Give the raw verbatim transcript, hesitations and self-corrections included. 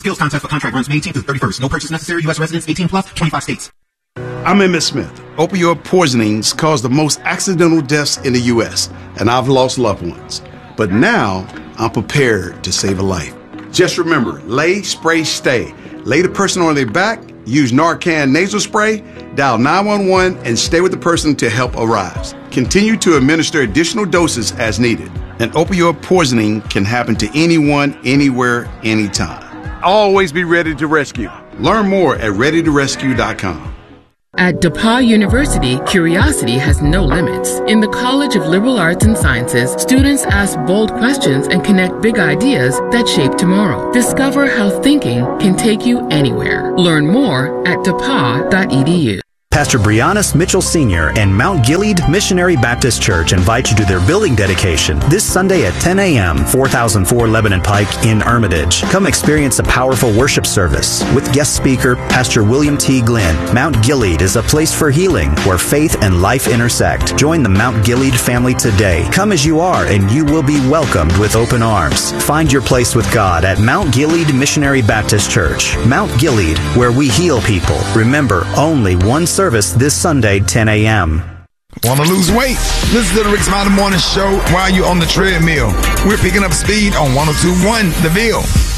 Skills contest for contract runs May eighteenth to the thirty-first. No purchase necessary. U S residents eighteen plus, twenty-five states. I'm Emmett Smith. Opioid poisonings cause the most accidental deaths in the U S, and I've lost loved ones. But now, I'm prepared to save a life. Just remember, lay, spray, stay. Lay the person on their back, use Narcan nasal spray, dial nine one one, and stay with the person until help arrives. Continue to administer additional doses as needed. An opioid poisoning can happen to anyone, anywhere, anytime. Always be ready to rescue. Learn more at ready to rescue dot com. At DePauw University, curiosity has no limits. In the College of Liberal Arts and Sciences, students ask bold questions and connect big ideas that shape tomorrow. Discover how thinking can take you anywhere. Learn more at depaw dot e d u. Pastor Brianna Mitchell Senior and Mount Gilead Missionary Baptist Church invite you to their building dedication this Sunday at ten a.m., four thousand four Lebanon Pike in Hermitage. Come experience a powerful worship service with guest speaker Pastor William T. Glenn. Mount Gilead is a place for healing where faith and life intersect. Join the Mount Gilead family today. Come as you are and you will be welcomed with open arms. Find your place with God at Mount Gilead Missionary Baptist Church. Mount Gilead, where we heal people. Remember, only one service Service this Sunday, ten a.m. Want to lose weight? Listen to the Rick Smiley Morning Show while you're on the treadmill. We're picking up speed on one oh two point one The Ville.